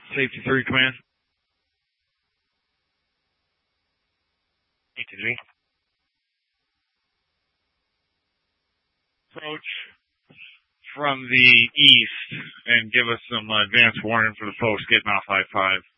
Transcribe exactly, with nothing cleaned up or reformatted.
Safety three, command. Safety three. Approach from the east and give us some advance warning for the folks getting off I five.